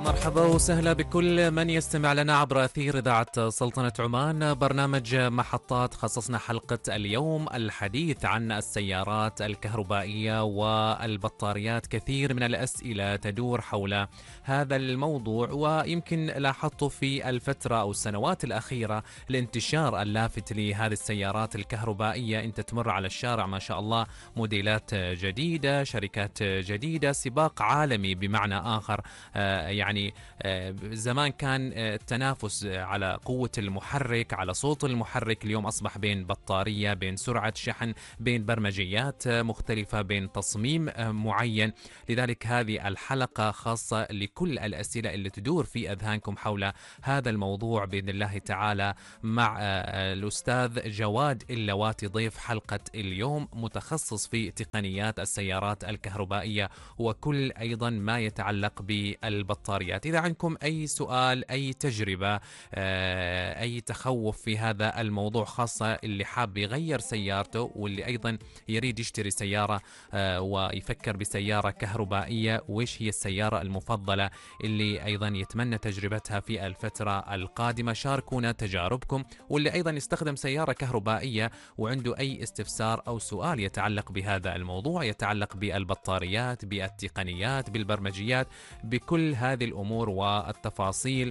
مرحبا وسهلا بكل من يستمع لنا عبر أثير إذاعة سلطنة عمان. برنامج محطات خصصنا حلقة اليوم الحديث عن السيارات الكهربائية والبطاريات. كثير من الأسئلة تدور حول هذا الموضوع، ويمكن لاحظت في الفترة أو السنوات الأخيرة الانتشار اللافت لهذه السيارات الكهربائية. أنت تمر على الشارع ما شاء الله موديلات جديدة، شركات جديدة، سباق عالمي بمعنى آخر. يعني زمان كان التنافس على قوة المحرك، على صوت المحرك. اليوم أصبح بين بطارية، بين سرعة شحن، بين برمجيات مختلفة، بين تصميم معين. لذلك هذه الحلقة خاصة لكل الأسئلة اللي تدور في أذهانكم حول هذا الموضوع بإذن الله تعالى، مع الأستاذ جواد اللواتي ضيف حلقة اليوم، متخصص في تقنيات السيارات الكهربائية وكل أيضا ما يتعلق بالبطاريات. إذا عندكم أي سؤال، أي تجربة، أي تخوف في هذا الموضوع، خاصة اللي حاب يغير سيارته واللي أيضا يريد يشتري سيارة ويفكر بسيارة كهربائية، وإيش هي السيارة المفضلة اللي أيضا يتمنى تجربتها في الفترة القادمة، شاركونا تجاربكم. واللي أيضا يستخدم سيارة كهربائية وعنده أي استفسار أو سؤال يتعلق بهذا الموضوع، يتعلق بالبطاريات، بالتقنيات، بالبرمجيات، بكل هذه الأمور والتفاصيل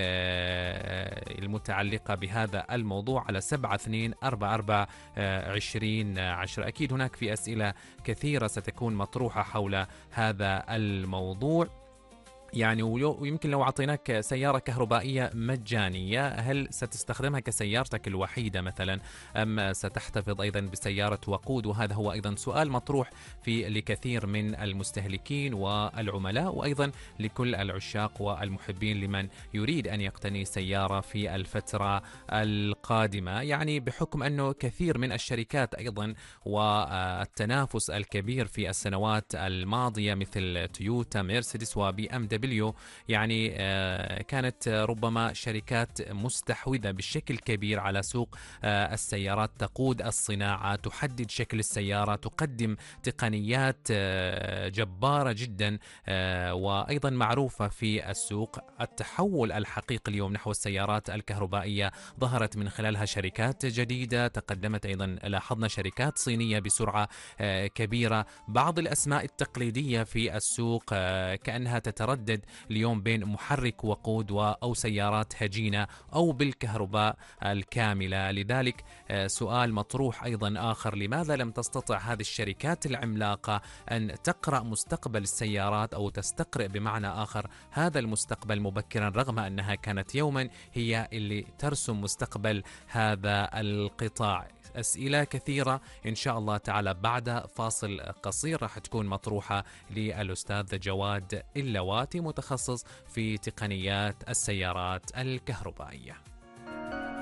المتعلقة بهذا الموضوع، على 72442010. أكيد هناك في أسئلة كثيرة ستكون مطروحة حول هذا الموضوع. يعني ويمكن لو أعطيناك سيارة كهربائية مجانية، هل ستستخدمها كسيارتك الوحيدة مثلا، أم ستحتفظ أيضا بسيارة وقود؟ وهذا هو أيضا سؤال مطروح في لكثير من المستهلكين والعملاء، وأيضا لكل العشاق والمحبين لمن يريد أن يقتني سيارة في الفترة القادمة. يعني بحكم أنه كثير من الشركات أيضا والتنافس الكبير في السنوات الماضية مثل تويوتا، ميرسيدس وبي ام دبليو، يعني كانت ربما شركات مستحوذة بشكل كبير على سوق السيارات، تقود الصناعة، تحدد شكل السيارة، تقدم تقنيات جبارة جدا وأيضا معروفة في السوق. التحول الحقيقي اليوم نحو السيارات الكهربائية ظهرت من خلالها شركات جديدة تقدمت، أيضا لاحظنا شركات صينية بسرعة كبيرة. بعض الأسماء التقليدية في السوق كأنها تتردد اليوم بين محرك وقود أو سيارات هجينة أو بالكهرباء الكاملة. لذلك سؤال مطروح أيضا آخر: لماذا لم تستطع هذه الشركات العملاقة أن تقرأ مستقبل السيارات أو تستقرئ بمعنى آخر هذا المستقبل مبكرا، رغم أنها كانت يوما هي اللي ترسم مستقبل هذا القطاع؟ أسئلة كثيرة إن شاء الله تعالى بعد فاصل قصير راح تكون مطروحة للأستاذ جواد اللواتي، متخصص في تقنيات السيارات الكهربائية.